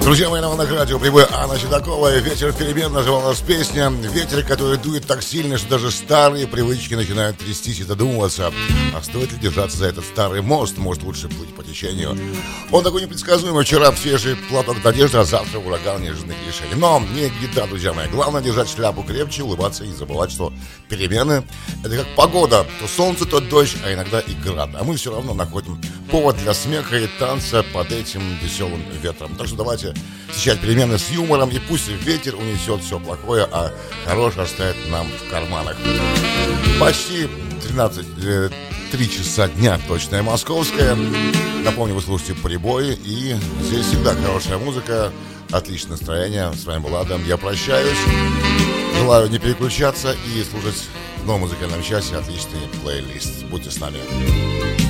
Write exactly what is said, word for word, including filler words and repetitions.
Друзья мои, на волнах радио прибыла Анна Седокова. Ветер перемен называлась песня. Ветер, который дует так сильно, что даже старые привычки начинают трястись и задумываться, а стоит ли держаться за этот старый мост, может лучше плыть по течению. Он такой непредсказуемый. Вчера свежий платок надежды, а завтра ураган неожиданных решений. Но не беда, друзья мои. Главное держать шляпу крепче, улыбаться и не забывать, что перемены — это как погода. То солнце, то дождь, а иногда и град. А мы все равно находим повод для смеха и танца под этим веселым ветром. Так что давайте встречать перемены с юмором, и пусть ветер унесет все плохое, а хорошее оставит нам в карманах. Почти тринадцать, три часа дня, точная московская. Напомню, вы слушаете «Прибой», и здесь всегда хорошая музыка, отличное настроение. С вами был Адам, я прощаюсь. Желаю не переключаться и слушать в новом музыкальном часе отличный плейлист. Будьте с нами.